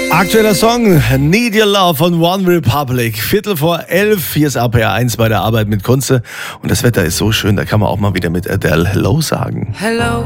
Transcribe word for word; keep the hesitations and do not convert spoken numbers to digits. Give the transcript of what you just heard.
Aktueller Song, Need Your Love von One Republic. Viertel vor elf, hier ist A P R eins bei der Arbeit mit Kunze. Und das Wetter ist so schön, da kann man auch mal wieder mit Adele Hello sagen. Hello,